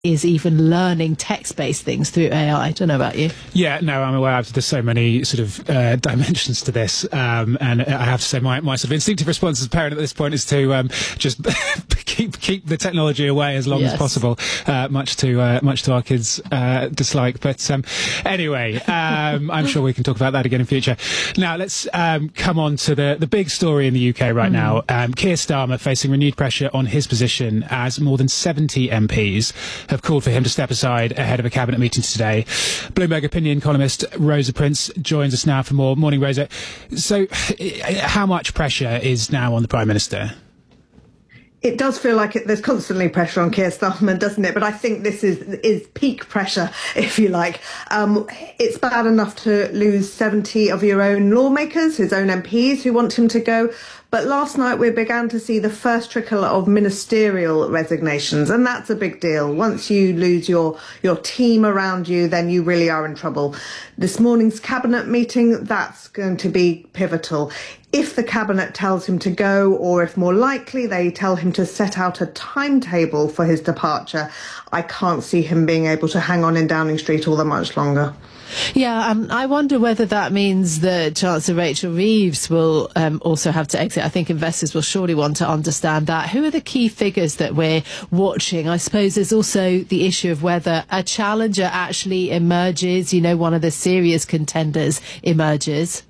is even learning text-based things through AI. I don't know about you. Yeah, no, I'm aware there's so many sort of dimensions to this, and I have to say my sort of instinctive response as a parent at this point is to just keep the technology away as long as possible, much to our kids' dislike. But anyway, I'm sure we can talk about that again in future. Now let's come on to the big story in the UK right now. Keir Starmer facing renewed pressure on his position as more than 70 MPs have called for him to step aside ahead of a cabinet meeting today. Bloomberg opinion columnist Rosa Prince joins us now for more. Morning, Rosa. So, how much pressure is now on the Prime Minister? It does feel like there's constantly pressure on Keir Starmer, doesn't it? But I think this is peak pressure, if you like. It's bad enough to lose 70 of your own lawmakers, his own MPs who want him to go. But last night we began to see the first trickle of ministerial resignations, and that's a big deal. Once you lose your team around you, then you really are in trouble. This morning's cabinet meeting, that's going to be pivotal. If the cabinet tells him to go, or if more likely they tell him to set out a timetable for his departure, I can't see him being able to hang on in Downing Street all that much longer. Yeah, I wonder whether that means that Chancellor Rachel Reeves will also have to exit. I think investors will surely want to understand that. Who are the key figures that we're watching? I suppose there's also the issue of whether a challenger actually emerges, one of the serious contenders emerges.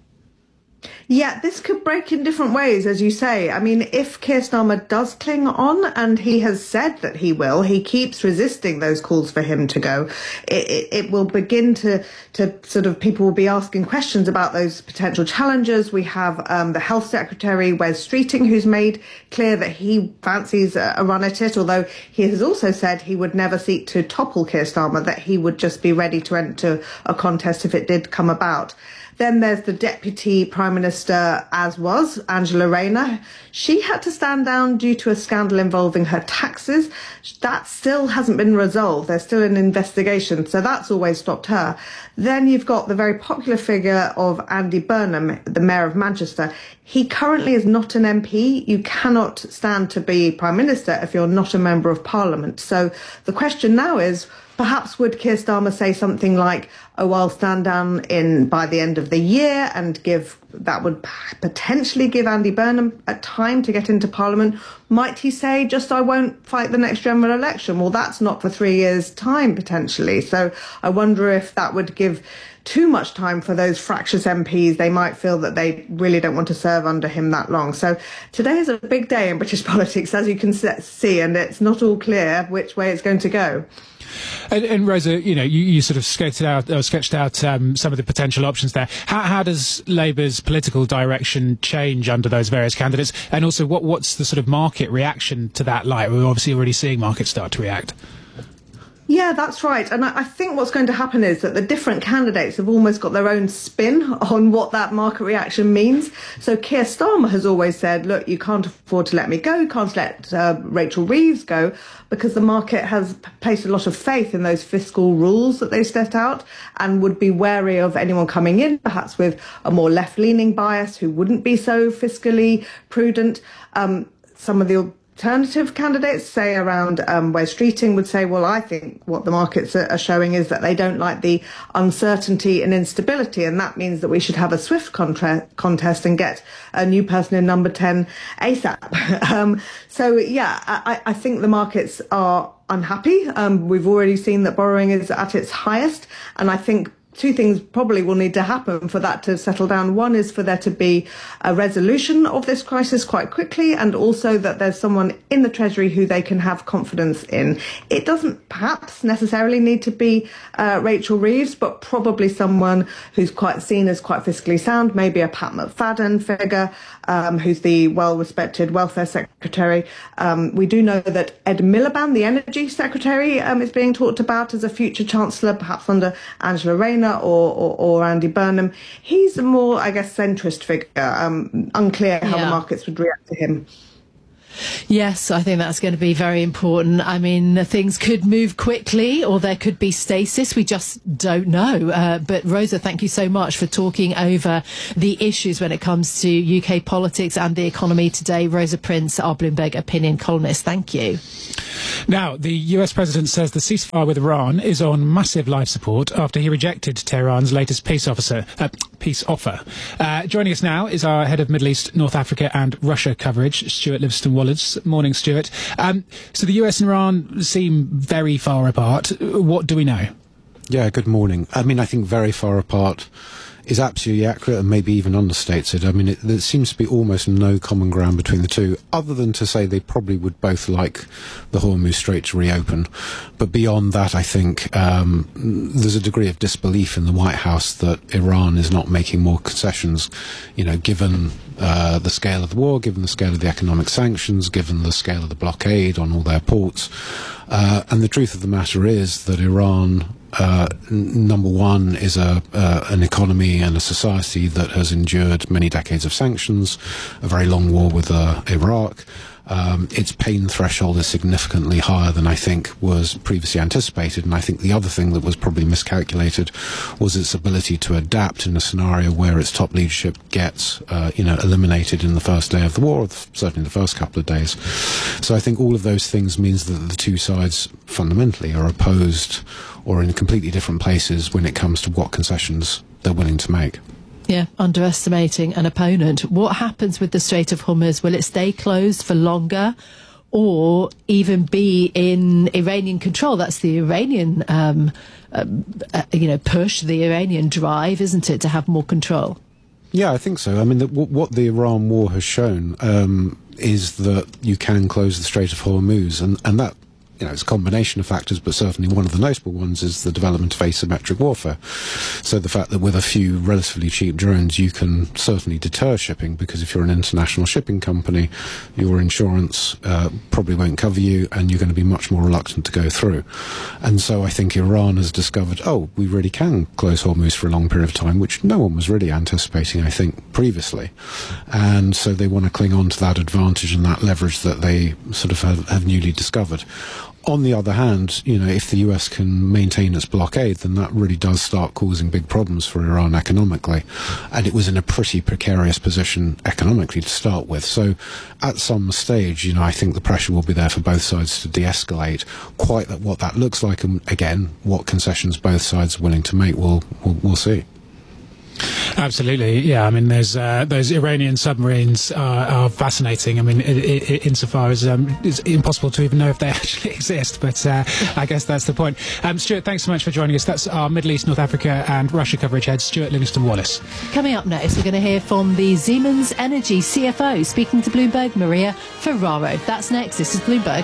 Yeah, this could break in different ways, as you say. I mean, if Keir Starmer does cling on, and he has said that he will, he keeps resisting those calls for him to go, it will begin to sort of, people will be asking questions about those potential challengers. We have the Health Secretary, Wes Streeting, who's made clear that he fancies a run at it, although he has also said he would never seek to topple Keir Starmer, that he would just be ready to enter a contest if it did come about. Then there's the Deputy Prime Minister, as was Angela Rayner. She had to stand down due to a scandal involving her taxes. That still hasn't been resolved. There's still an investigation, so that's always stopped her. Then you've got the very popular figure of Andy Burnham, the Mayor of Manchester. He currently is not an MP. You cannot stand to be Prime Minister if you're not a Member of Parliament. So the question now is, perhaps would Keir Starmer say something like, oh, I'll stand down by the end of the year, and that would potentially give Andy Burnham a time to get into Parliament. Might he say, just I won't fight the next general election? Well, that's not for 3 years' time, potentially. So I wonder if that would give too much time for those fractious MPs. They might feel that they really don't want to serve under him that long. So today is a big day in British politics, as you can see, and it's not all clear which way it's going to go. And Rosa, you sort of sketched out some of the potential options there. How does Labour's political direction change under those various candidates? And also, what's the sort of market reaction to that like? We're obviously already seeing markets start to react. Yeah, that's right. And I think what's going to happen is that the different candidates have almost got their own spin on what that market reaction means. So Keir Starmer has always said, look, you can't afford to let me go, you can't let Rachel Reeves go, because the market has placed a lot of faith in those fiscal rules that they set out, and would be wary of anyone coming in, perhaps with a more left-leaning bias, who wouldn't be so fiscally prudent. Some of the alternative candidates, say around Wes Streeting, would say, well, I think what the markets are showing is that they don't like the uncertainty and instability, and that means that we should have a swift contest and get a new person in number 10 ASAP. So, yeah, I think the markets are unhappy. We've already seen that borrowing is at its highest, and I think two things probably will need to happen for that to settle down. One is for there to be a resolution of this crisis quite quickly, and also that there's someone in the Treasury who they can have confidence in. It doesn't perhaps necessarily need to be Rachel Reeves, but probably someone who's quite seen as quite fiscally sound, maybe a Pat McFadden figure, who's the well-respected welfare secretary. We do know that Ed Miliband, the energy secretary, is being talked about as a future chancellor, perhaps under Angela Rayner or Andy Burnham. He's a more, I guess, centrist figure. Unclear how the markets would react to him. Yes, I think that's going to be very important. I mean, things could move quickly or there could be stasis. We just don't know. But Rosa, thank you so much for talking over the issues when it comes to UK politics and the economy today. Rosa Prince, our Bloomberg opinion columnist. Thank you. Now, the US president says the ceasefire with Iran is on massive life support after he rejected Tehran's latest peace offer. Joining us now is our head of Middle East, North Africa and Russia coverage, Stuart Livingston-Wallace. Morning, Stuart. So the US and Iran seem very far apart. What do we know? Yeah, good morning. I mean, I think very far apart is absolutely accurate and maybe even understates it. I mean, there seems to be almost no common ground between the two, other than to say they probably would both like the Hormuz Strait to reopen. But beyond that, I think there's a degree of disbelief in the White House that Iran is not making more concessions, given the scale of the war, given the scale of the economic sanctions, given the scale of the blockade on all their ports. And the truth of the matter is that Iran, number one, is an economy and a society that has endured many decades of sanctions, a very long war with Iraq. Its pain threshold is significantly higher than I think was previously anticipated, and I think the other thing that was probably miscalculated was its ability to adapt in a scenario where its top leadership gets eliminated in the first day of the war, or certainly the first couple of days. So I think all of those things means that the two sides fundamentally are opposed or in completely different places when it comes to what concessions they're willing to make. Yeah, underestimating an opponent. What happens with the Strait of Hormuz? Will it stay closed for longer or even be in Iranian control? That's the Iranian, push, the Iranian drive, isn't it, to have more control? Yeah, I think so. I mean, what the Iran war has shown is that you can close the Strait of Hormuz, and that, it's a combination of factors, but certainly one of the notable ones is the development of asymmetric warfare. So the fact that with a few relatively cheap drones you can certainly deter shipping, because if you're an international shipping company, your insurance probably won't cover you and you're going to be much more reluctant to go through. And so I think Iran has discovered, we really can close Hormuz for a long period of time, which no one was really anticipating, I think, previously. And so they want to cling on to that advantage and that leverage that they sort of have newly discovered. On the other hand, if the US can maintain its blockade, then that really does start causing big problems for Iran economically. And it was in a pretty precarious position economically to start with. So at some stage, I think the pressure will be there for both sides to de-escalate. Quite what that looks like, and again, what concessions both sides are willing to make, we'll see. Absolutely, yeah. I mean, there's those Iranian submarines are fascinating. I mean, insofar as it's impossible to even know if they actually exist, but I guess that's the point. Stuart, thanks so much for joining us. That's our Middle East, North Africa and Russia coverage head, Stuart Livingston-Wallace. Coming up next, we're going to hear from the Siemens Energy CFO speaking to Bloomberg, Maria Ferraro. That's next. This is Bloomberg.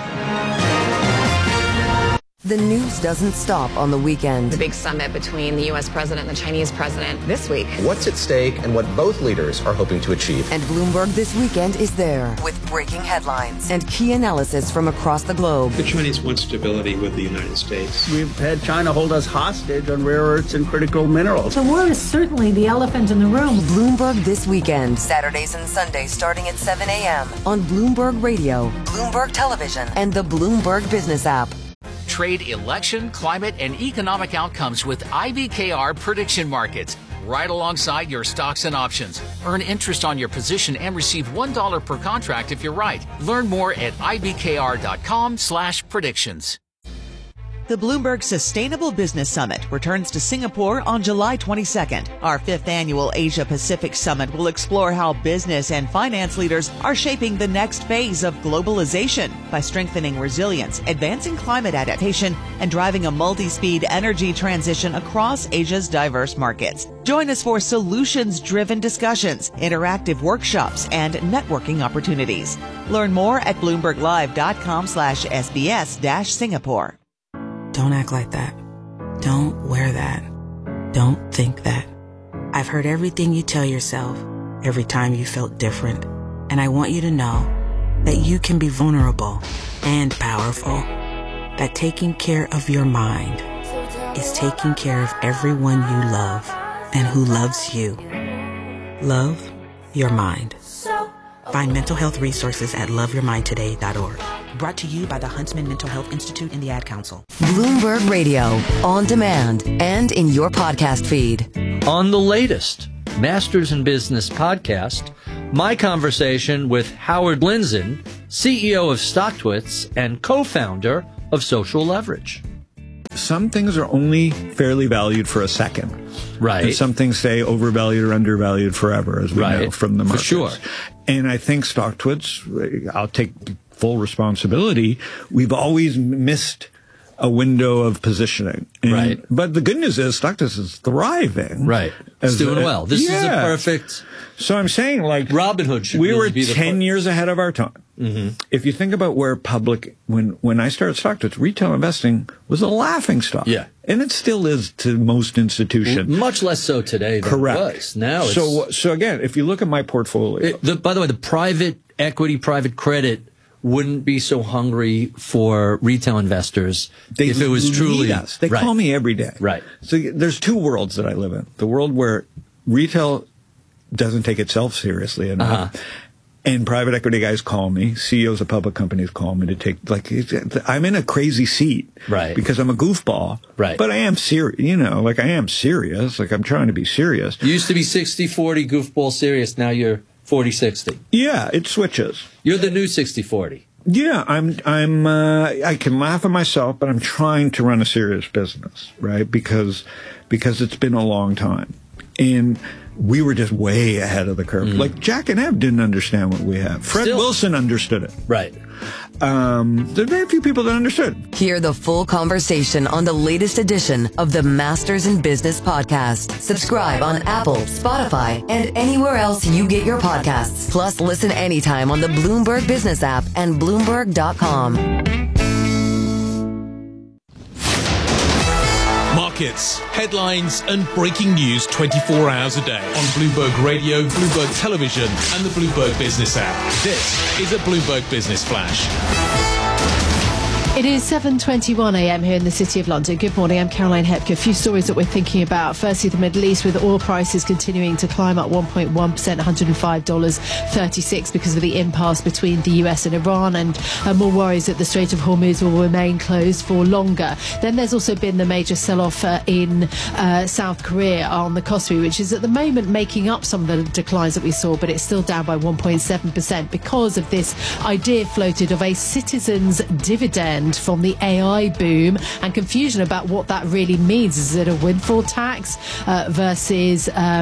The news doesn't stop on the weekend. The big summit between the U.S. president and the Chinese president this week. What's at stake and what both leaders are hoping to achieve. And Bloomberg This Weekend is there with breaking headlines and key analysis from across the globe. The Chinese want stability with the United States. We've had China hold us hostage on rare earths and critical minerals. The war is certainly the elephant in the room. Bloomberg This Weekend, Saturdays and Sundays starting at 7 a.m. on Bloomberg Radio, Bloomberg Television, and the Bloomberg Business app. Trade election, climate, and economic outcomes with IBKR prediction markets. Right alongside your stocks and options. Earn interest on your position and receive $1 per contract if you're right. Learn more at ibkr.com/predictions. The Bloomberg Sustainable Business Summit returns to Singapore on July 22nd. Our 5th annual Asia-Pacific Summit will explore how business and finance leaders are shaping the next phase of globalization by strengthening resilience, advancing climate adaptation, and driving a multi-speed energy transition across Asia's diverse markets. Join us for solutions-driven discussions, interactive workshops, and networking opportunities. Learn more at bloomberglive.com/SBS-Singapore. Don't act like that. Don't wear that. Don't think that. I've heard everything you tell yourself every time you felt different. And I want you to know that you can be vulnerable and powerful. That taking care of your mind is taking care of everyone you love and who loves you. Love your mind. Find mental health resources at loveyourmindtoday.org. Brought to you by the Huntsman Mental Health Institute and the Ad Council. Bloomberg Radio, on demand and in your podcast feed. On the latest Masters in Business podcast, my conversation with Howard Lindzen, CEO of StockTwits and co-founder of Social Leverage. Some things are only fairly valued for a second. Right. And some things stay overvalued or undervalued forever, as we know from the markets. For sure. And I think StockTwits, I'll take full responsibility, we've always missed a window of positioning. And, but the good news is StockTwits is thriving. Right. It's doing well. This is a perfect... So I'm saying, like, Robinhood should we really were 10 years ahead of our time. Mm-hmm. If you think about where when I started StockTwits, retail investing was a laughing stock. Yeah. And it still is to most institutions. Much less so today than it was. Now so again, if you look at my portfolio. By the way, the private equity, private credit wouldn't be so hungry for retail investors if it was truly us. They call me every day. Right. So there's two worlds that I live in. The world where retail doesn't take itself seriously enough. And private equity guys call me, CEOs of public companies call me to take, I'm in a crazy seat. Right. Because I'm a goofball. Right. But I am serious, I am serious. I'm trying to be serious. You used to be 60-40 goofball serious. Now you're 40-60. Yeah, it switches. You're the new 60-40. Yeah, I can laugh at myself, but I'm trying to run a serious business, right? Because it's been a long time. And we were just way ahead of the curve. Like Jack and Ev didn't understand what we have. Fred Wilson understood it. Right. There are very few people that understood. Hear the full conversation on the latest edition of the Masters in Business podcast. Subscribe on Apple, Spotify, and anywhere else you get your podcasts. Plus, listen anytime on the Bloomberg Business app and Bloomberg.com. Markets, headlines, and breaking news 24 hours a day on Bloomberg Radio, Bloomberg Television, and the Bloomberg Business app. This is a Bloomberg Business Flash. It is 7:21 a.m. here in the City of London. Good morning, I'm Caroline Hepke. A few stories that we're thinking about. Firstly, the Middle East, with oil prices continuing to climb up 1.1%, $105.36 because of the impasse between the US and Iran, and more worries that the Strait of Hormuz will remain closed for longer. Then there's also been the major sell-off in South Korea on the Kospi, which is at the moment making up some of the declines that we saw, but it's still down by 1.7% because of this idea floated of a citizens' dividend from the AI boom, and confusion about what that really means. Is it a windfall tax versus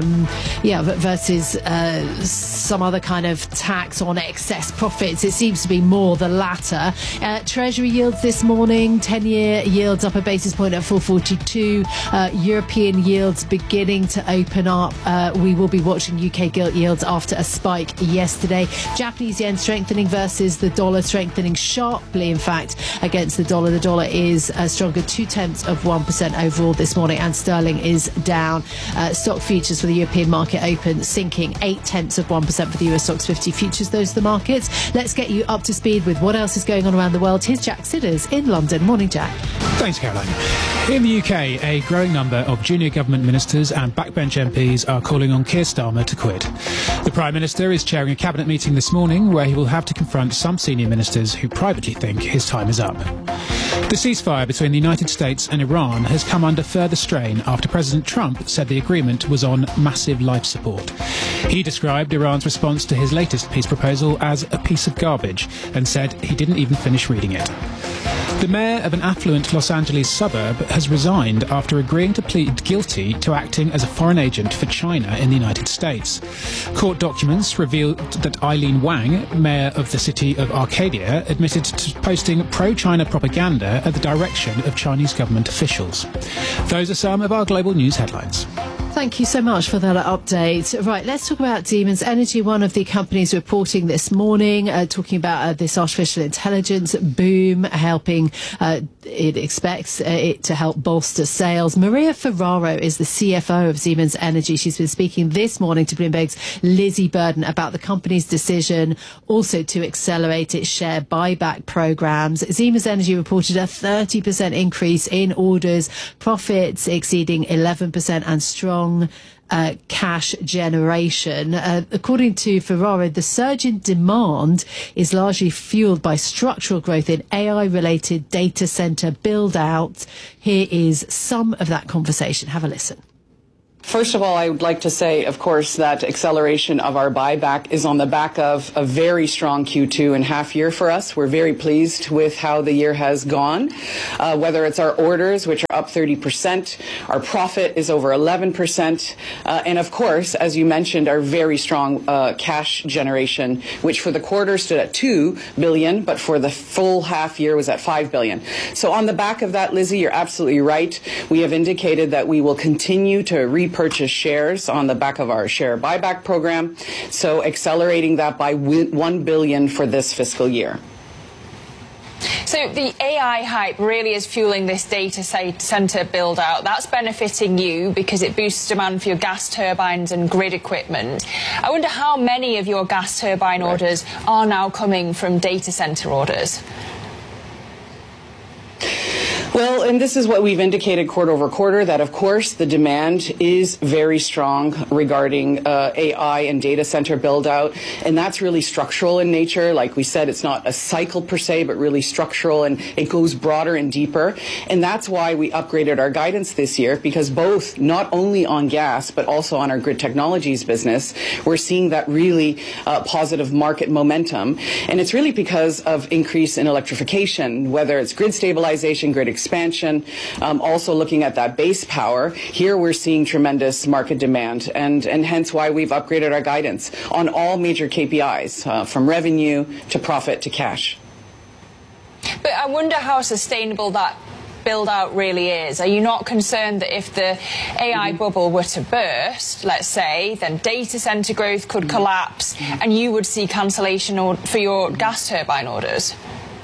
some other kind of tax on excess profits? It seems to be more the latter. Treasury yields this morning, 10-year yields up a basis point at 442. European yields beginning to open up. We will be watching UK gilt yields after a spike yesterday. Japanese yen strengthening versus the dollar, strengthening sharply, in fact, against the dollar. The dollar is stronger 0.2% overall this morning, and sterling is down. Stock futures for the European market open sinking 0.8% for the US Stocks 50 futures. Those are the markets. Let's get you up to speed with what else is going on around the world. Here's Jack Sidders in London. Morning, Jack. Thanks, Caroline. In the UK, a growing number of junior government ministers and backbench MPs are calling on Keir Starmer to quit. The Prime Minister is chairing a cabinet meeting this morning where he will have to confront some senior ministers who privately think his time is up. The ceasefire between the United States and Iran has come under further strain after President Trump said the agreement was on massive life support. He described Iran's response to his latest peace proposal as a piece of garbage and said he didn't even finish reading it. The mayor of an affluent Los Angeles suburb has resigned after agreeing to plead guilty to acting as a foreign agent for China in the United States. Court documents revealed that Eileen Wang, mayor of the city of Arcadia, admitted to posting pro-China propaganda at the direction of Chinese government officials. Those are some of our global news headlines. Thank you so much for that update. Right, let's talk about Siemens Energy, one of the companies reporting this morning, talking about this artificial intelligence boom, helping, it expects it to help bolster sales. Maria Ferraro is the CFO of Siemens Energy. She's been speaking this morning to Bloomberg's Lizzie Burden about the company's decision also to accelerate its share buyback programs. Siemens Energy reported a 30% increase in orders, profits exceeding 11%, and strong cash generation. According to Ferraro, the surge in demand is largely fueled by structural growth in AI-related data center build-out. Here is some of that conversation. Have a listen. First of all, I would like to say, of course, that acceleration of our buyback is on the back of a very strong Q2 and half year for us. We're very pleased with how the year has gone, whether it's our orders, which are up 30%, our profit is over 11%, and of course, as you mentioned, our very strong cash generation, which for the quarter stood at $2 billion, but for the full half year was at $5 billion. So on the back of that, Lizzie, you're absolutely right. We have indicated that we will continue to repurchase shares on the back of our share buyback program, so accelerating that by $1 billion for this fiscal year. So the AI hype really is fueling this data center build out. That's benefiting you because it boosts demand for your gas turbines and grid equipment. I wonder how many of your gas turbine orders are now coming from data center orders? Well, and this is what we've indicated quarter over quarter, that of course the demand is very strong regarding AI and data center build out, and that's really structural in nature. Like we said, it's not a cycle per se, but really structural, and it goes broader and deeper. And that's why we upgraded our guidance this year, because both, not only on gas, but also on our grid technologies business, we're seeing that really positive market momentum. And it's really because of increase in electrification, whether it's grid stabilization, grid expansion, also looking at that base power. Here we're seeing tremendous market demand, and hence why we've upgraded our guidance on all major KPIs, from revenue to profit to cash. But I wonder how sustainable that build out really is. Are you not concerned that if the AI bubble were to burst, let's say, then data center growth could collapse and you would see cancellation for your gas turbine orders?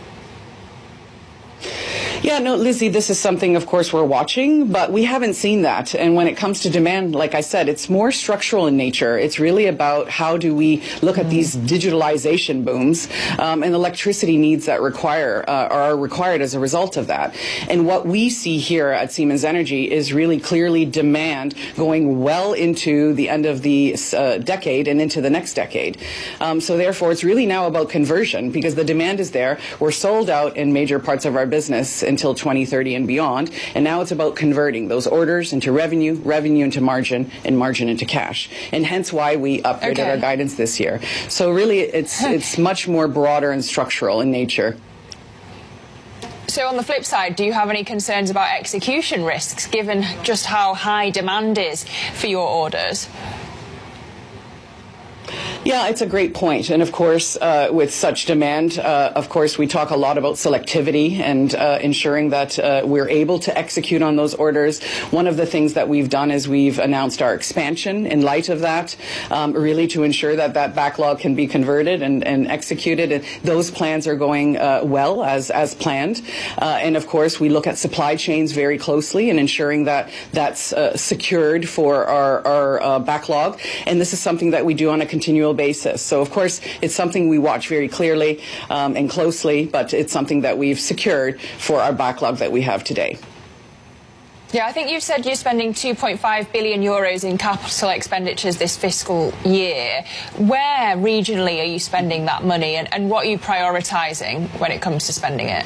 Yeah, no, Lizzie, this is something, of course, we're watching, but we haven't seen that. And when it comes to demand, like I said, it's more structural in nature. It's really about how do we look at these digitalization booms and electricity needs that are required as a result of that. And what we see here at Siemens Energy is really clearly demand going well into the end of the decade and into the next decade. So therefore, it's really now about conversion, because the demand is there. We're sold out in major parts of our business until 2030 and beyond, and now it's about converting those orders into revenue, revenue into margin, and margin into cash. And hence why we upgraded our guidance this year. So really, it's much more broader and structural in nature. So on the flip side, do you have any concerns about execution risks, given just how high demand is for your orders? Yeah, it's a great point. And of course, with such demand, of course, we talk a lot about selectivity and ensuring that we're able to execute on those orders. One of the things that we've done is we've announced our expansion in light of that, really to ensure that that backlog can be converted and executed. And those plans are going well as planned. And of course, we look at supply chains very closely and ensuring that that's secured for our backlog. And this is something that we do on a continual basis. So, of course, it's something we watch very clearly and closely, but it's something that we've secured for our backlog that we have today. Yeah, I think you said you're spending 2.5 billion euros in capital expenditures this fiscal year. Where regionally are you spending that money, and what are you prioritising when it comes to spending it?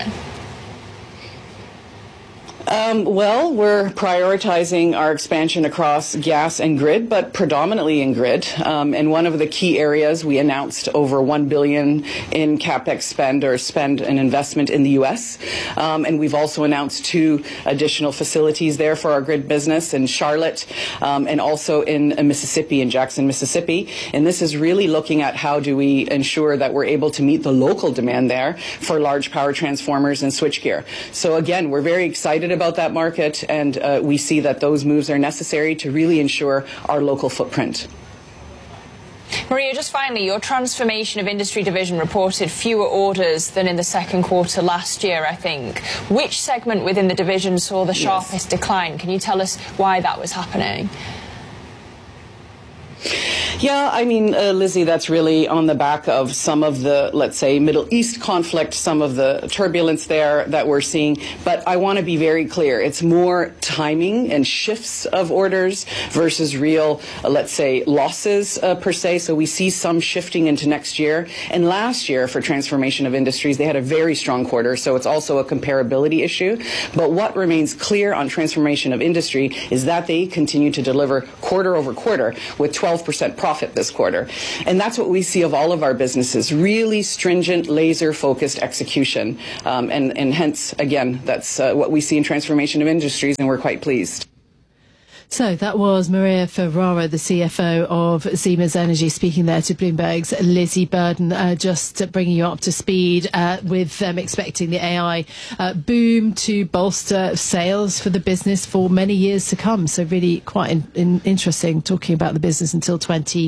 Well, we're prioritizing our expansion across gas and grid, but predominantly in grid. And one of the key areas, we announced over $1 billion in CapEx spend and investment in the U.S. And we've also announced 2 additional facilities there for our grid business in Charlotte and also in Mississippi, in Jackson, Mississippi. And this is really looking at how do we ensure that we're able to meet the local demand there for large power transformers and switchgear. So again, we're very excited about that market, and we see that those moves are necessary to really ensure our local footprint. Maria, just finally, your transformation of industry division reported fewer orders than in the second quarter last year, I think. Which segment within the division saw the sharpest decline? Can you tell us why that was happening? Yeah, I mean, Lizzie, that's really on the back of some of the, let's say, Middle East conflict, some of the turbulence there that we're seeing. But I want to be very clear. It's more timing and shifts of orders versus real, let's say, losses per se. So we see some shifting into next year. And last year, for Transformation of Industries, they had a very strong quarter. So it's also a comparability issue. But what remains clear on Transformation of Industry is that they continue to deliver quarter over quarter with 12% profit this quarter. And that's what we see of all of our businesses, really stringent, laser-focused execution. And hence, again, that's what we see in Transformation of Industries, and we're quite pleased. So that was Maria Ferraro, the CFO of Siemens Energy, speaking there to Bloomberg's Lizzie Burden, just bringing you up to speed with them expecting the AI boom to bolster sales for the business for many years to come. So really quite interesting talking about the business until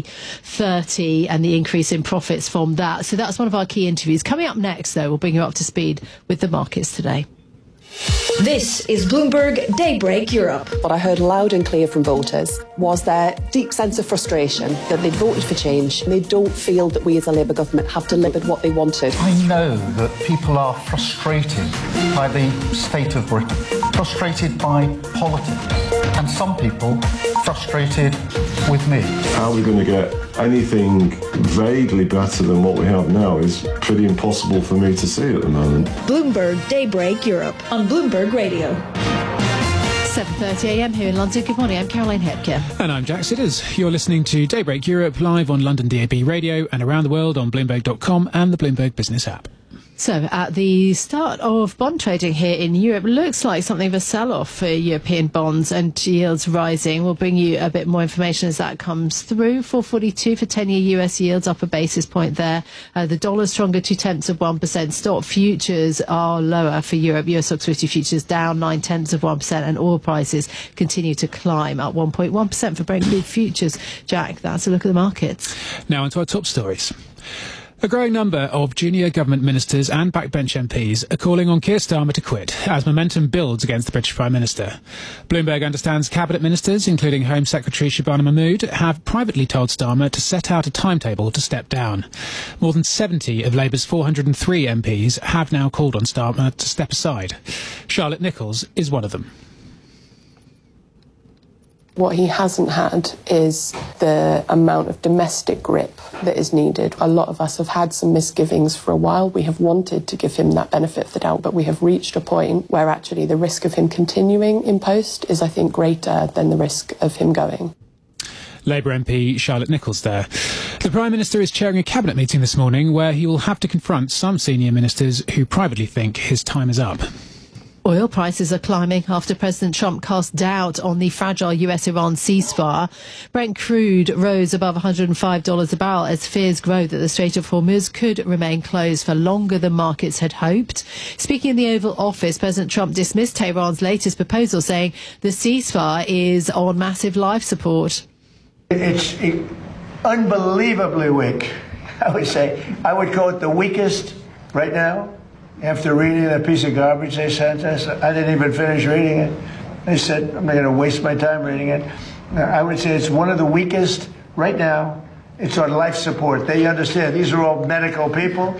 2030 and the increase in profits from that. So that's one of our key interviews. Coming up next, though, we'll bring you up to speed with the markets today. This is Bloomberg Daybreak Europe. What I heard loud and clear from voters was their deep sense of frustration that they'd voted for change and they don't feel that we as a Labour government have delivered what they wanted. I know that people are frustrated by the state of Britain, frustrated by politics, and some people frustrated with me. How are we going to get anything vaguely better than what we have now is pretty impossible for me to see at the moment. Bloomberg Daybreak Europe on Bloomberg Radio. 7:30 a.m. here in London. Good morning, I'm Caroline Hepker. And I'm Jack Sidders. You're listening to Daybreak Europe live on London DAB Radio and around the world on Bloomberg.com and the Bloomberg Business app. So at the start of bond trading here in Europe, looks like something of a sell-off for European bonds and yields rising. We'll bring you a bit more information as that comes through. 4.42 for 10-year US yields, up a basis point there. The dollar stronger, 0.2%. Stock futures are lower for Europe. US Stoxx 50 futures down 0.9%, and oil prices continue to climb, up 1.1% for Brent crude futures. Jack, that's a look at the markets. Now onto our top stories. A growing number of junior government ministers and backbench MPs are calling on Keir Starmer to quit as momentum builds against the British Prime Minister. Bloomberg understands cabinet ministers, including Home Secretary Shabana Mahmood, have privately told Starmer to set out a timetable to step down. More than 70 of Labour's 403 MPs have now called on Starmer to step aside. Charlotte Nichols is one of them. What he hasn't had is the amount of domestic grip that is needed. A lot of us have had some misgivings for a while. We have wanted to give him that benefit of the doubt, but we have reached a point where actually the risk of him continuing in post is, I think, greater than the risk of him going. Labour MP Charlotte Nichols there. The Prime Minister is chairing a cabinet meeting this morning where he will have to confront some senior ministers who privately think his time is up. Oil prices are climbing after President Trump cast doubt on the fragile US-Iran ceasefire. Brent crude rose above $105 a barrel as fears grow that the Strait of Hormuz could remain closed for longer than markets had hoped. Speaking in the Oval Office, President Trump dismissed Tehran's latest proposal, saying the ceasefire is on massive life support. It's unbelievably weak, I would say. I would call it the weakest right now. After reading that piece of garbage they sent us, I didn't even finish reading it. They said, I'm not going to waste my time reading it. I would say it's one of the weakest right now. It's on life support. They understand. These are all medical people.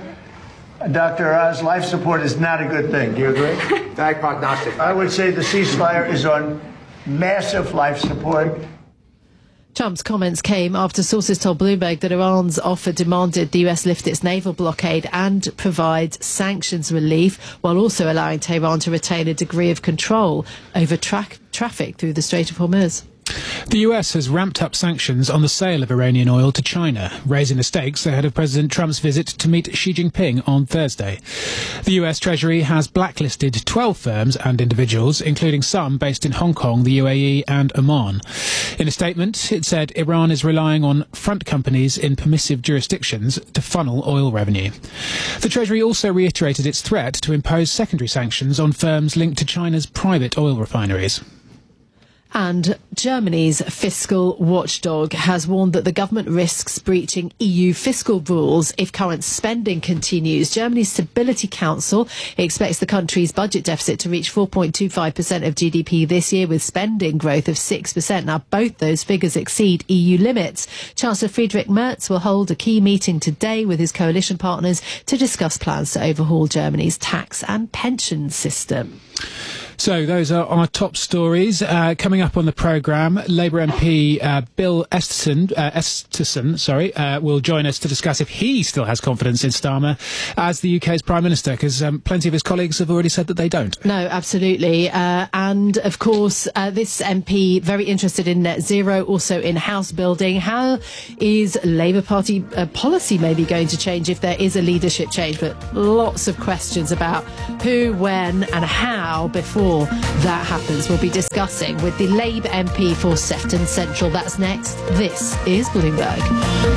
Dr. Oz, life support is not a good thing. Do you agree? Bad prognostic. I would say the ceasefire is on massive life support. Trump's comments came after sources told Bloomberg that Iran's offer demanded the US lift its naval blockade and provide sanctions relief, while also allowing Tehran to retain a degree of control over traffic through the Strait of Hormuz. The US has ramped up sanctions on the sale of Iranian oil to China, raising the stakes ahead of President Trump's visit to meet Xi Jinping on Thursday. The US Treasury has blacklisted 12 firms and individuals, including some based in Hong Kong, the UAE and Oman. In a statement, it said Iran is relying on front companies in permissive jurisdictions to funnel oil revenue. The Treasury also reiterated its threat to impose secondary sanctions on firms linked to China's private oil refineries. And Germany's fiscal watchdog has warned that the government risks breaching EU fiscal rules if current spending continues. Germany's Stability Council expects the country's budget deficit to reach 4.25% of GDP this year, with spending growth of 6%. Now, both those figures exceed EU limits. Chancellor Friedrich Merz will hold a key meeting today with his coalition partners to discuss plans to overhaul Germany's tax and pension system. So those are our top stories. Coming up on the programme, Labour MP Bill Esterson will join us to discuss if he still has confidence in Starmer as the UK's Prime Minister, because plenty of his colleagues have already said that they don't. No, absolutely. And, of course, this MP very interested in net zero, also in house building. How is Labour Party policy maybe going to change if there is a leadership change? But lots of questions about who, when and how before that happens. We'll be discussing with the Labour MP for Sefton Central. That's next. This is Bloomberg.